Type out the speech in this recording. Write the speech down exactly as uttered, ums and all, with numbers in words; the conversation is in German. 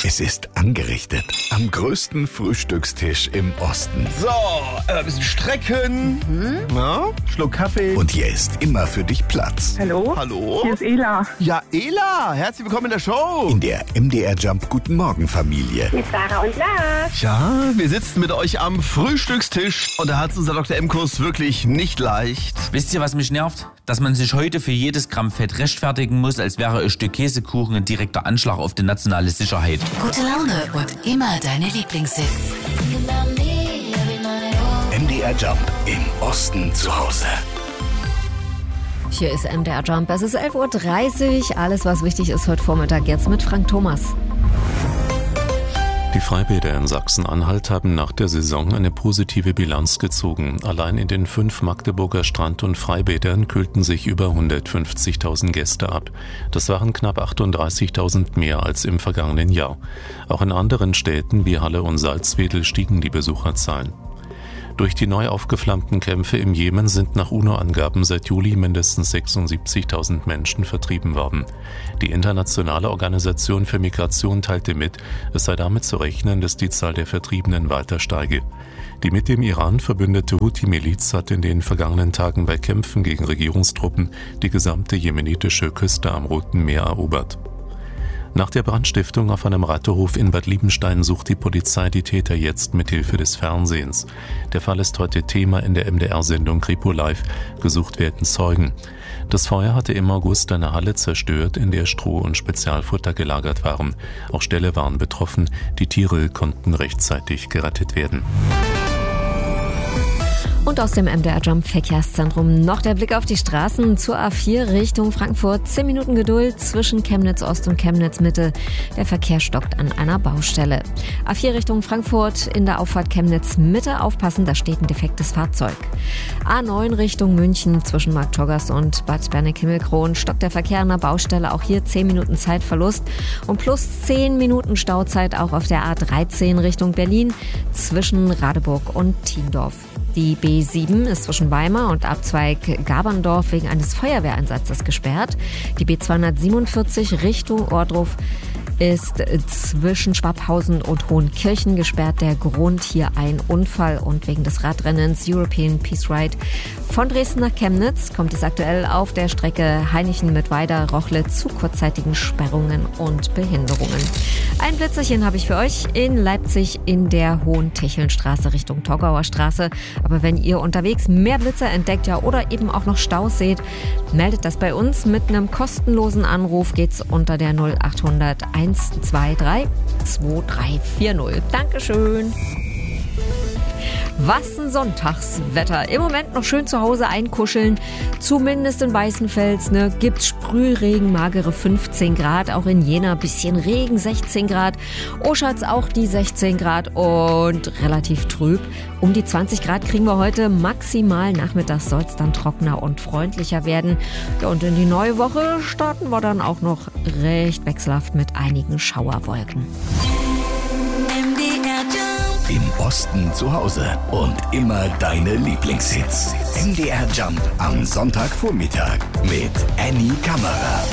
Es ist angerichtet am größten Frühstückstisch im Osten. So, äh, ein bisschen strecken. Mhm. Na, Schluck Kaffee. Und hier ist immer für dich Platz. Hallo? Hallo? Hier ist Ela. Ja, Ela, herzlich willkommen in der Show. In der M D R Jump Guten Morgen Familie. Mit Sarah und Lars. Ja, wir sitzen mit euch am Frühstückstisch und da hat unser Doktor M-Kurs wirklich nicht leicht. Wisst ihr, was mich nervt? Dass man sich heute für jedes Gramm Fett rechtfertigen muss, als wäre ein Stück Käsekuchen ein direkter Anschlag auf die nationale Sicherheit. Gute Laune und immer deine Lieblingshits. M D R Jump im Osten zu Hause. Hier ist M D R Jump. Es ist elf Uhr dreißig. Alles, was wichtig ist heute Vormittag, jetzt mit Frank Thomas. Die Freibäder in Sachsen-Anhalt haben nach der Saison eine positive Bilanz gezogen. Allein in den fünf Magdeburger Strand- und Freibädern kühlten sich über hundertfünfzigtausend Gäste ab. Das waren knapp achtunddreißigtausend mehr als im vergangenen Jahr. Auch in anderen Städten wie Halle und Salzwedel stiegen die Besucherzahlen. Durch die neu aufgeflammten Kämpfe im Jemen sind nach UNO-Angaben seit Juli mindestens sechsundsiebzigtausend Menschen vertrieben worden. Die Internationale Organisation für Migration teilte mit, es sei damit zu rechnen, dass die Zahl der Vertriebenen weiter steige. Die mit dem Iran verbündete Houthi-Miliz hat in den vergangenen Tagen bei Kämpfen gegen Regierungstruppen die gesamte jemenitische Küste am Roten Meer erobert. Nach der Brandstiftung auf einem Reiterhof in Bad Liebenstein sucht die Polizei die Täter jetzt mit Hilfe des Fernsehens. Der Fall ist heute Thema in der M D R-Sendung Kripo Live. Gesucht werden Zeugen. Das Feuer hatte im August eine Halle zerstört, in der Stroh und Spezialfutter gelagert waren. Auch Ställe waren betroffen. Die Tiere konnten rechtzeitig gerettet werden. Und aus dem M D R Jump Verkehrszentrum noch der Blick auf die Straßen zur A vier Richtung Frankfurt. Zehn Minuten Geduld zwischen Chemnitz Ost und Chemnitz Mitte. Der Verkehr stockt an einer Baustelle. A vier Richtung Frankfurt in der Auffahrt Chemnitz Mitte. Aufpassen, da steht ein defektes Fahrzeug. A neun Richtung München zwischen Marktschorgast und Bad Berneck-Himmelkron stockt der Verkehr an der Baustelle. Auch hier zehn Minuten Zeitverlust und plus zehn Minuten Stauzeit auch auf der A dreizehn Richtung Berlin zwischen Radeburg und Thiendorf. Die B sieben ist zwischen Weimar und Abzweig Gaberndorf wegen eines Feuerwehreinsatzes gesperrt. Die B zweihundertsiebenundvierzig Richtung Ohrdruf ist zwischen Schwabhausen und Hohenkirchen gesperrt. Der Grund hier ein Unfall und wegen des Radrennens European Peace Ride von Dresden nach Chemnitz kommt es aktuell auf der Strecke Hainichen-Mittweida-Rochle zu kurzzeitigen Sperrungen und Behinderungen. Ein Blitzerchen habe ich für euch in Leipzig in der Hohen-Techeln-Straße Richtung Torgauer Straße. Aber wenn ihr unterwegs mehr Blitzer entdeckt ja oder eben auch noch Staus seht, meldet das bei uns. Mit einem kostenlosen Anruf geht's unter der null achthundert eins zwei drei zwei drei vier null. Dankeschön. Was ein Sonntagswetter. Im Moment noch schön zu Hause einkuscheln. Zumindest in Weißenfels ne, gibt's Sprühregen, magere fünfzehn Grad. Auch in Jena bisschen Regen, sechzehn Grad. Oschatz auch die sechzehn Grad und relativ trüb. Um die zwanzig Grad kriegen wir heute maximal. Nachmittags soll es dann trockener und freundlicher werden. Ja, und in die neue Woche starten wir dann auch noch recht wechselhaft mit einigen Schauerwolken. Im Osten zu Hause und immer deine Lieblingshits. M D R Jump am Sonntagvormittag mit Annie Kammerer.